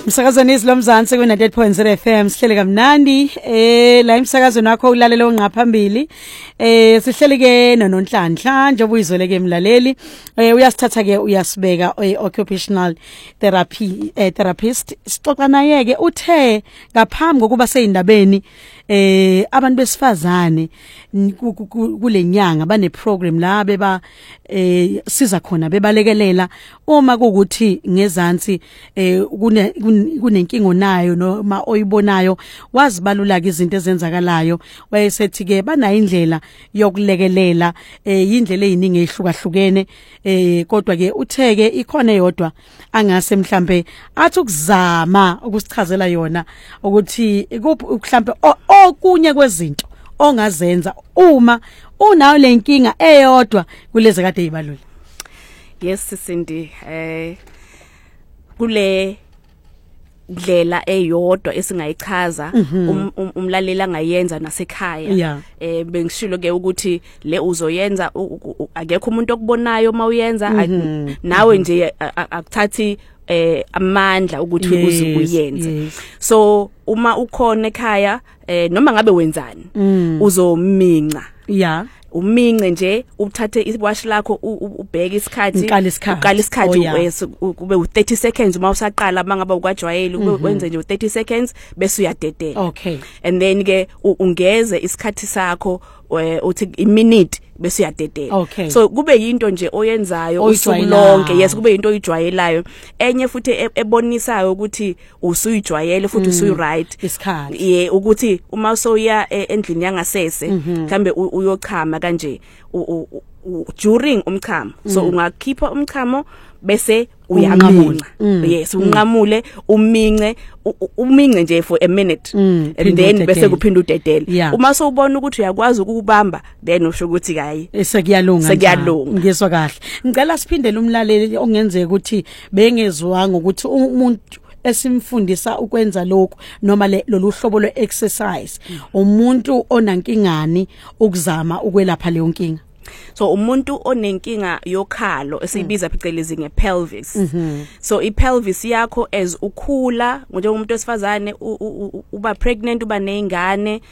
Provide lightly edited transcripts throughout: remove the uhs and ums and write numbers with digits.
Umsakazweni izilomzansi ku 98.0 FM sihlele kamnandi la imsakazweni wakho ulalele onqaphambili sihlele ke noNhlanhla njengoba uyizwele ke emlaleli uyasithatha ke uyasibeka occupational therapist sixoxa naye ke uthe ngaphambi kokuba seyindabeni abantu besifazane kulenyanga bane program la beba siza khona bebalekelela uma kukuthi ngezansi kunenkinga onayo noma oyibonayo wazibalula izinto ezenzakalayo wayesethi ke banayo indlela yokulekelela indlela eziningi ehlukahlukene kodwa ke utheke ikhona eyodwa angase mhlambe athi ukuzama ukusichazela yona ukuthi mhlambe okunye kwezinto ongazenza uma unayo lenkinga eyodwa kulezi kade ezibalula. Yes Sisindi, kule ndlela eyodwa esingayichaza umlalela ngayenza nasekhaya bengishilo ke ukuthi le uzoyenza akekho umuntu okubonayo mawuyenza nawe nje akuthathi amandla ukuthi uyenze. So uma ukhona ekhaya noma ngabe wenzani uzominca umince nje uthathe iwash lakho ubheke isikhathi uqala isikhathi kube u30 seconds uma usaqala mangaba ukwajwayela wenze nje u30 seconds bese uyadedela. Okay. And then ke ungeze isikhathi sakho uthi iminute bese uyadedela. Okay. So kube yinto nje oyenzayo usuku lonke. Yes, kube yinto oyijwayelayo enye futhi ebonisayo ukuthi usuyijwayele futhi usuyi right isikhathi ukuthi uma soya endlini yangasese mhlambe uyochama kanje during umchamo so ungakhipha umchamo bese uyaminca. Yes, unqamule umince nje for a minute and then bese kuphinda udedela. Uma sowubona ukuthi uyakwazi ukubamba then usho ukuthi hayi sekuyalunga ngizwa kahle. Ngicela siphindele umlaleli ongenzeka ukuthi bengezwanga ukuthi umuntu esimfundisa ukwenza lokho noma lolu hlobo lwe-exercise umuntu onankingani ukuzama ukwelapha leyo nkinga. So umuntu onenkinga yokhalo esibiza phecelezi ngepelvis. So ipelvis yakho as ukhula njengomuntu wesifazane uba pregnant uba nezingane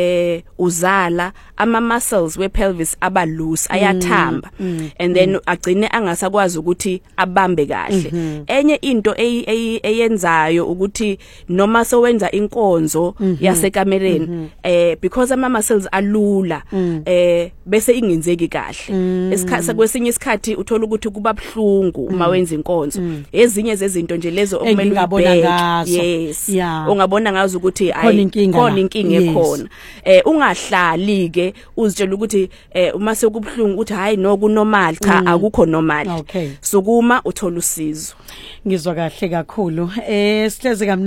uzala ama muscles wepelvis aba loose ayathamba and then agcine angasakwazi ukuthi abambe kahle. Enye into eyenzayo ukuthi noma sowenza inkonzo yasekamereni because ama muscles alula bese ingenzeki kahle. Esikhathi kwesinye isikhathi uthola ukuthi kuba bhlungu uma wenza inkonzo. Ezinye zezinto nje lezo okumele ungabona ngazo. Yes. Ungabona ngazo ukuthi khona inkinga ekhona. Ungahlali ke uzitshela ukuthi uma sekubhlungu ukuthi hayi no kunormal cha akukho normal. Sukuma uthola usizo. Ngizwa kahle kakhulu sihleze